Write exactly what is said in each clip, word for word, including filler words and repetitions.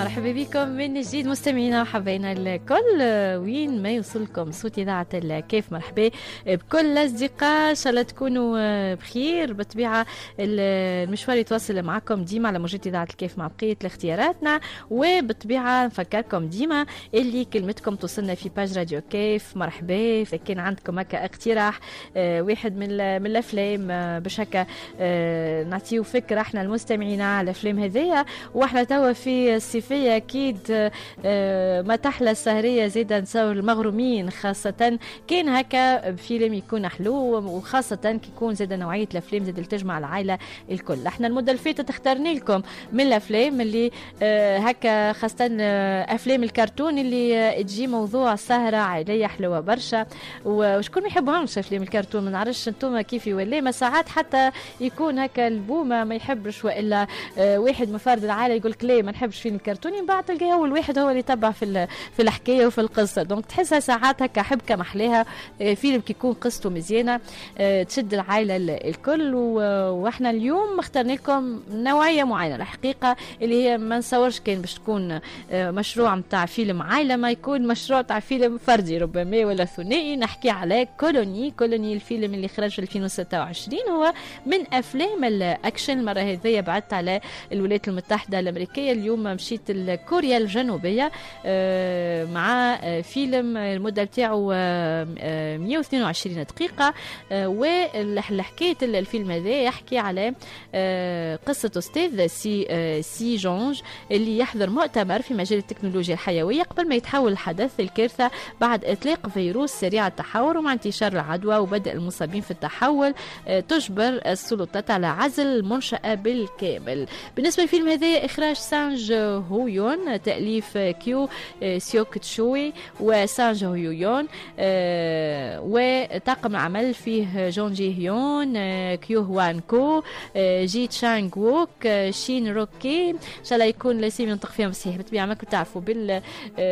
مرحبا بكم من جديد مستمعينا وحباينا الكل وين ما يوصلكم صوت إذاعة الكيف. مرحبا بكل الأصدقاء، إن شاء الله تكونوا بخير. بالطبيعة المشوار يتواصل معكم ديما على موجة إذاعة الكيف مع بقية الاختياراتنا، وبالطبيعة نفكركم ديما اللي كلمتكم توصلنا في باج راديو كيف. مرحبا كان عندكم هكا اقتراح آه واحد من من الأفلام آه باش هكا آه نعطيو فكرة احنا المستمعين على الأفلام هذيا، واحنا توا في الصيفية أكيد آه ما تحلى السهرية زيدا نصور المغرومين، خاصة كان هكا فيلم يكون حلو، وخاصة كي يكون زيدا نوعية الأفلام زيدا تجمع العائلة الكل. احنا المدة اللي فاتت اخترنا لكم من الأفلام اللي آه هكا خاصة آه أفلام الكرتون اللي آه تجي موضوع سهرة عائلية حلوة برشا، وشكون ما يحبهمش أفلام الكرتون. ما نعرفش انتم كيف ولا ما ساعات حتى يكون هكا البومة ما يحبش، وإلا آه واحد من فرد العائلة يقول لك ليه ما نحبش فيلم الكرتون، من بعد تلقى اول واحد هو اللي يتبع في في الحكايه وفي القصه. دونك تحسها ساعات هكا حبكه محلاها فيلم كي يكون قصته مزيانه تشد العائله الكل. واحنا اليوم اخترنا لكم نوعيه معينه الحقيقه اللي هي ما نصورش كان باش تكون مشروع نتاع فيلم عائله، ما يكون مشروع تاع فيلم فردي ربما ولا ثنائي. نحكي على كولوني. كولوني الفيلم اللي خرج في ألفين وستة وعشرين هو من افلام الاكشن. المره هذه بعدت على الولايات المتحده الامريكيه، اليوم مشيت كوريا الجنوبية مع فيلم المدة بتاعه مئة واثنين وعشرين دقيقة. والحكاية الفيلم هذا يحكي على قصة أستاذ سي سي جونج اللي يحضر مؤتمر في مجال التكنولوجيا الحيوية قبل ما يتحول الحدث الكارثة بعد إطلاق فيروس سريع التحور، ومع انتشار العدوى وبدء المصابين في التحول تجبر السلطات على عزل المنشأة بالكامل. بالنسبة للفيلم هذا إخراج سانج هويون، تأليف كيو سيوك تشوي وسانج هويون، أه وطاقم العمل فيه جون جي هيون، أه كيو هوان كو، أه جي تشانغ ووك، أه شين روكي. ان شاء الله يكون لازم ينطق فيهم صحيح. بالطبيعه ماكم تعرفوا بال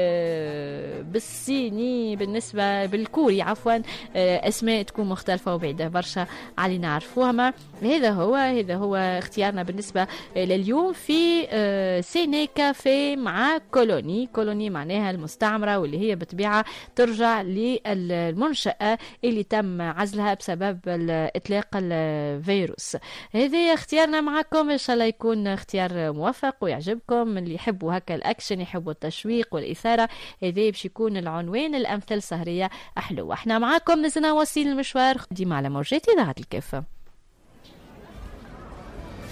أه بالصيني بالنسبه بالكوري عفوا أه اسماء تكون مختلفه وبعيده برشا علينا نعرفوها. ما هذا هو هذا هو اختيارنا بالنسبه لليوم في أه سيني كافي مع كولوني. كولوني معناها المستعمرة، واللي هي بطبيعة ترجع للمنشأة اللي تم عزلها بسبب إطلاق الفيروس. هذا اختيارنا معكم، إن شاء الله يكون اختيار موفق ويعجبكم. اللي يحبوا هكا الأكشن يحبوا التشويق والإثارة، هذا باش يكون العنوان الأمثل سهرية أحلو. احنا معكم نزلنا وسيل المشوار ديما على موجات إذاعة الكافة.